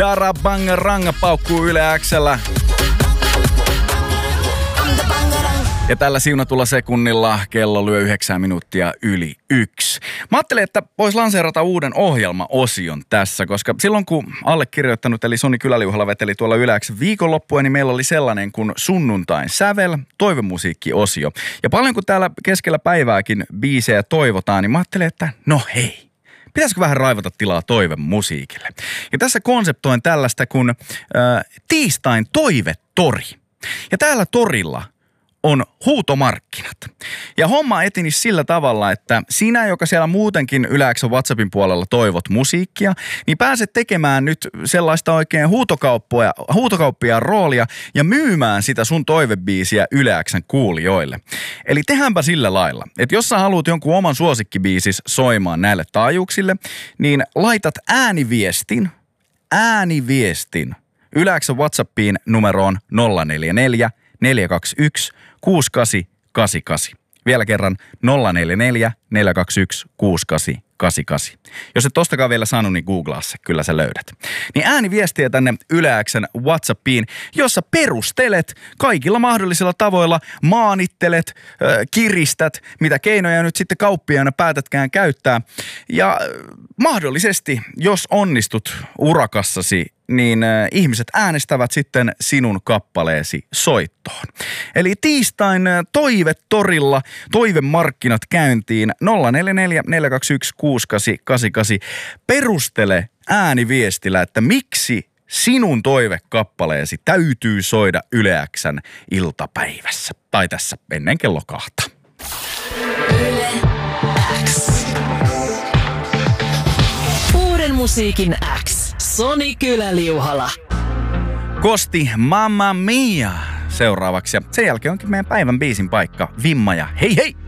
Dara Banga Ranga paukkuu Yle X:llä. Ja tällä siunatulla sekunnilla kello lyö 9 minuuttia yli 1. Mä ajattelin, että vois lanseerata uuden ohjelmaosion tässä, koska silloin kun allekirjoittanut eli Soni Kyläliuhala veteli tuolla Yle X:n viikonloppua, niin meillä oli sellainen kuin sunnuntain sävel, toivemusiikki-osio. Ja paljon kun täällä keskellä päivääkin biisejä toivotaan, niin mä ajattelin, että no hei. Pitäisikö vähän raivata tilaa toivemusiikille? Ja tässä konseptoin tällaista kuin tiistain toivetori. Ja täällä torilla on huutomarkkinat. Ja homma eteni sillä tavalla, että sinä, joka siellä muutenkin Yle X:n WhatsAppin puolella toivot musiikkia, niin pääset tekemään nyt sellaista oikein huutokauppia roolia ja myymään sitä sun toivebiisiä Yle X:n kuulijoille. Eli tehdäänpä sillä lailla, että jos sä haluat jonkun oman suosikkibiisis soimaan näille taajuuksille, niin laitat ääniviestin Yle X:n WhatsAppiin numeroon 044 421 6888. Vielä kerran 044 421 6888. Jos et tostakaan vielä saanut, niin googlaa se, kyllä sä löydät. Niin ääniviestiä tänne Yle X:n WhatsAppiin, jossa perustelet kaikilla mahdollisilla tavoilla, maanittelet, kiristät, mitä keinoja nyt sitten kauppiaana päätätkään käyttää. Ja mahdollisesti, jos onnistut urakassasi, niin ihmiset äänestävät sitten sinun kappaleesi soittoon. Eli tiistain toivetorilla toivemarkkinat käyntiin 044 421 6888. Perustele ääniviestillä, että miksi sinun toivekappaleesi täytyy soida Yle X:n iltapäivässä. Tai tässä ennen kello 2. Yle X. Uuden musiikin X. Soni Kyläliuhala. Kosti Mamma Mia seuraavaksi. Ja sen jälkeen onkin meidän päivän biisin paikka. Vimma ja hei hei!